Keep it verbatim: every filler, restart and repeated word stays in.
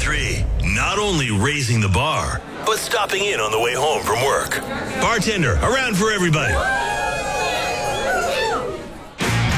three. Not only raising the bar, but stopping in on the way home from work. Bartender, around for everybody.